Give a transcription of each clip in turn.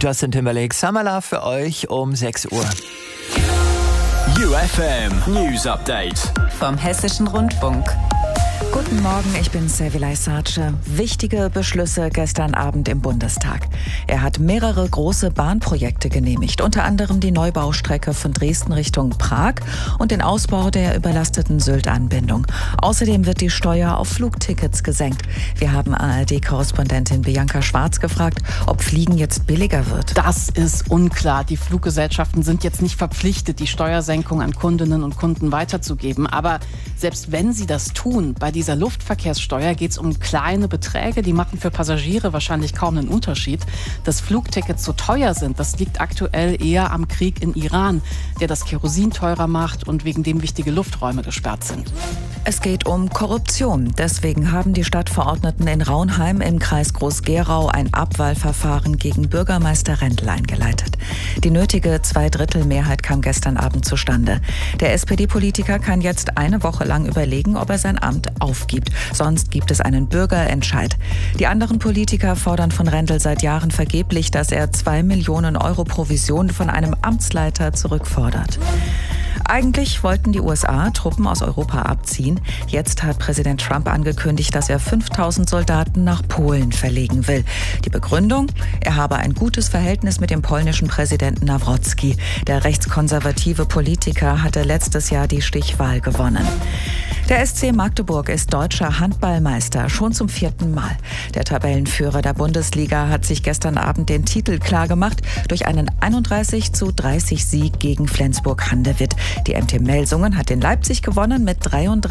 Justin Timberlake, Summer Love für euch um 6 Uhr. UFM News Update vom Hessischen Rundfunk. Guten Morgen, ich bin Sevilay Sace. Wichtige Beschlüsse gestern Abend im Bundestag. Er hat mehrere große Bahnprojekte genehmigt, unter anderem die Neubaustrecke von Dresden Richtung Prag und den Ausbau der überlasteten Sylt-Anbindung. Außerdem wird die Steuer auf Flugtickets gesenkt. Wir haben ARD-Korrespondentin Bianca Schwarz gefragt, ob Fliegen jetzt billiger wird. Das ist unklar. Die Fluggesellschaften sind jetzt nicht verpflichtet, die Steuersenkung an Kundinnen und Kunden weiterzugeben. Aber selbst wenn sie das tun, bei dieser Luftverkehrssteuer geht es um kleine Beträge, die machen für Passagiere wahrscheinlich kaum einen Unterschied. Dass Flugtickets so teuer sind, das liegt aktuell eher am Krieg in Iran, der das Kerosin teurer macht und wegen dem wichtige Lufträume gesperrt sind. Es geht um Korruption. Deswegen haben die Stadtverordneten in Raunheim im Kreis Groß-Gerau ein Abwahlverfahren gegen Bürgermeister Rendel eingeleitet. Die nötige Zweidrittelmehrheit kam gestern Abend zustande. Der SPD-Politiker kann jetzt eine Woche lang überlegen, ob er sein Amt aufgibt. Sonst gibt es einen Bürgerentscheid. Die anderen Politiker fordern von Rendel seit Jahren vergeblich, dass er 2 Millionen Euro Provision von einem Amtsleiter zurückfordert. Eigentlich wollten die USA Truppen aus Europa abziehen. Jetzt hat Präsident Trump angekündigt, dass er 5000 Soldaten nach Polen verlegen will. Die Begründung? Er habe ein gutes Verhältnis mit dem polnischen Präsidenten Nawrocki. Der rechtskonservative Politiker hatte letztes Jahr die Stichwahl gewonnen. Der SC Magdeburg ist deutscher Handballmeister, schon zum 4. Mal. Der Tabellenführer der Bundesliga hat sich gestern Abend den Titel klargemacht durch einen 31:30 Sieg gegen Flensburg-Handewitt. Die MT Melsungen hat in Leipzig gewonnen mit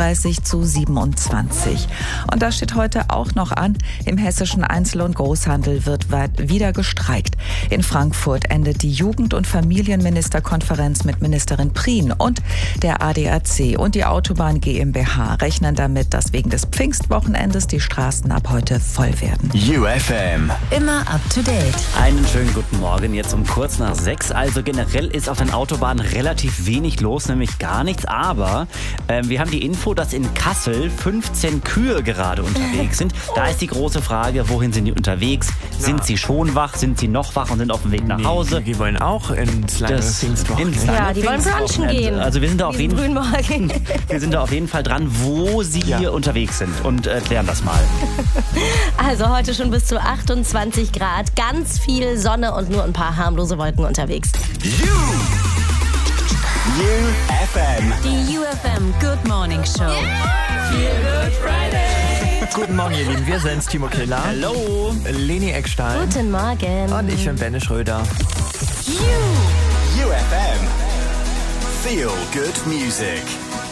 33:27. Und das steht heute auch noch an. Im hessischen Einzel- und Großhandel wird wieder gestreikt. In Frankfurt endet die Jugend- und Familienministerkonferenz mit Ministerin Prien und der ADAC und die Autobahn GmbH rechnen damit, dass wegen des Pfingstwochenendes die Straßen ab heute voll werden. UFM Immer up to date. Einen schönen guten Morgen, jetzt um kurz nach 6. Also generell ist auf den Autobahnen relativ wenig los, nämlich gar nichts. Aber wir haben die Info, dass in Kassel 15 Kühe gerade unterwegs sind. Da ist die große Frage, wohin sind die unterwegs? Sind sie schon wach? Sind sie noch wach und sind auf dem Weg nach Hause? Die wollen auch ins lange Pfingstwochenende. Ja, die wollen brunchen gehen. Also wir sind da auf jeden Fall dran, wo sie hier unterwegs sind und klären das mal. Also heute schon bis zu 28 Grad, ganz viel Sonne und nur ein paar harmlose Wolken unterwegs. UFM Die UFM Good Morning Show. Guten Morgen, ihr Lieben. Wir sind's, Timo Killer. Hallo. Leni Eckstein. Guten Morgen. Und ich bin Benne Schröder. UFM Feel Good Music.